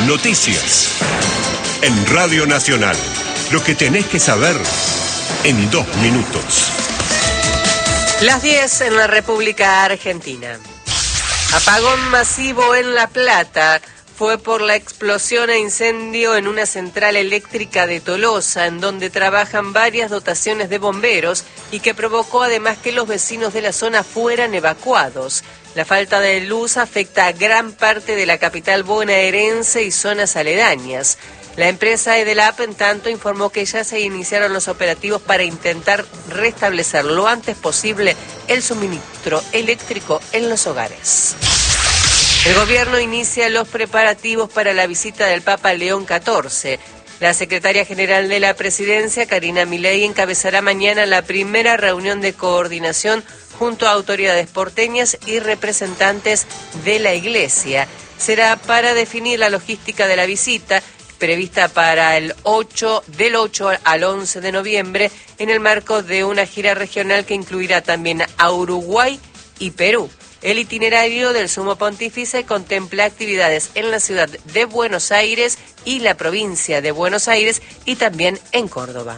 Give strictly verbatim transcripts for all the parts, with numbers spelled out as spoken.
Noticias. En Radio Nacional. Lo que tenés que saber en dos minutos. Las diez en la República Argentina. Apagón masivo en La Plata. Fue por la explosión e incendio en una central eléctrica de Tolosa, en donde trabajan varias dotaciones de bomberos y que provocó además que los vecinos de la zona fueran evacuados. La falta de luz afecta a gran parte de la capital bonaerense y zonas aledañas. La empresa Edelap, en tanto, informó que ya se iniciaron los operativos para intentar restablecer lo antes posible el suministro eléctrico en los hogares. El gobierno inicia los preparativos para la visita del Papa León catorce. La secretaria general de la presidencia, Karina Milei, encabezará mañana la primera reunión de coordinación junto a autoridades porteñas y representantes de la Iglesia. Será para definir la logística de la visita, prevista para el ocho, del ocho al once de noviembre, en el marco de una gira regional que incluirá también a Uruguay y Perú. El itinerario del Sumo Pontífice contempla actividades en la ciudad de Buenos Aires y la provincia de Buenos Aires y también en Córdoba.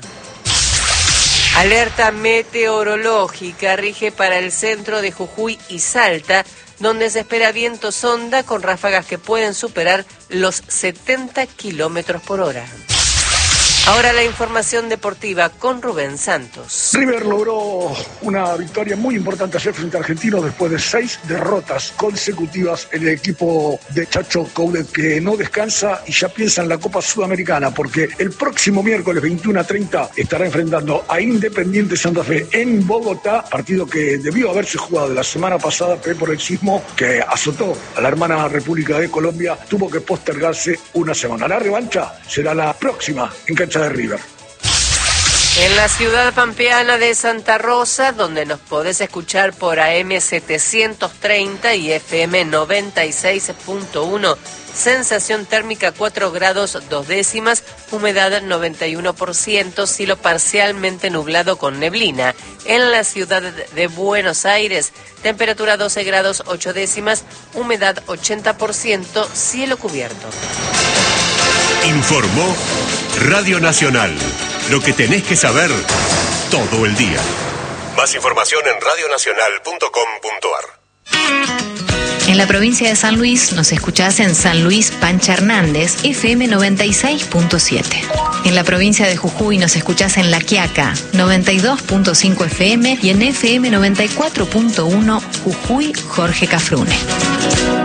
Alerta meteorológica rige para el centro de Jujuy y Salta, donde se espera viento sonda con ráfagas que pueden superar los setenta kilómetros por hora. Ahora la información deportiva con Rubén Santos. River logró una victoria muy importante ayer frente a Argentinos después de seis derrotas consecutivas. El equipo de Chacho Coudet, que no descansa y ya piensa en la Copa Sudamericana, porque el próximo miércoles veintiuno a treinta estará enfrentando a Independiente Santa Fe en Bogotá, partido que debió haberse jugado la semana pasada, pero por el sismo que azotó a la hermana República de Colombia tuvo que postergarse una semana. La revancha será la próxima en cancha de River. En la ciudad pampeana de Santa Rosa, donde nos podés escuchar por A M setecientos treinta y F M noventa y seis punto uno, sensación térmica cuatro grados dos décimas, humedad noventa y uno por ciento, cielo parcialmente nublado con neblina. En la ciudad de Buenos Aires, temperatura doce grados ocho décimas, humedad ochenta por ciento, cielo cubierto. Informó Radio Nacional. Lo que tenés que saber todo el día. Más información en radio nacional punto com punto a r. En la provincia de San Luis nos escuchás en San Luis Pancha Hernández, F M noventa y seis punto siete. En la provincia de Jujuy nos escuchás en La Quiaca, noventa y dos punto cinco F M y en F M noventa y cuatro punto uno Jujuy Jorge Cafrune.